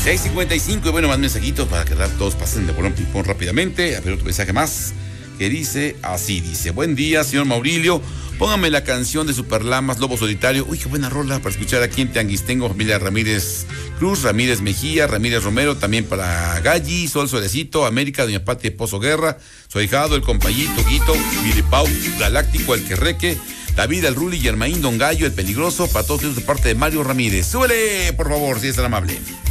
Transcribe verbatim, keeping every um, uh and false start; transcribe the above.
seis cincuenta y cinco, y bueno, más mensajitos para que todos pasen de bolón ping-pong rápidamente. A ver, otro mensaje más que dice así, dice: buen día, señor Maurilio, póngame la canción de Superlamas, Lobo Solitario. Uy, qué buena rola para escuchar aquí en Tianguistengo, familia Ramírez Cruz, Ramírez Mejía, Ramírez Romero, también para Galli, Sol Solecito, América, Doña Pati de Pozo Guerra, su ahijado, el compañito, Guito, Viripau, Galáctico, el Querreque, David, el Ruli, Germaín, Don Gallo, el Peligroso, para todos ellos de parte de Mario Ramírez. ¡Súbele, por favor, si es tan amable!